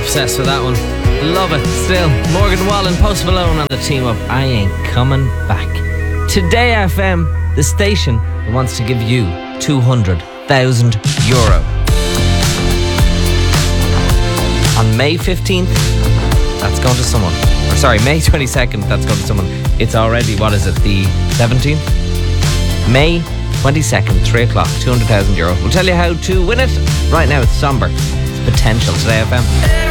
Obsessed with that one. Love it still. Morgan Wallen, Post Malone on the team up. I Ain't Coming Back. Today FM, the station that wants to give you €200,000. On May 15th, that's going to someone. Or sorry, May 22nd, that's going to someone. It's already, what is it, the 17th? May 22nd, 3 o'clock, €200,000. We'll tell you how to win it. Right now it's Somber. It's Potential, Today FM.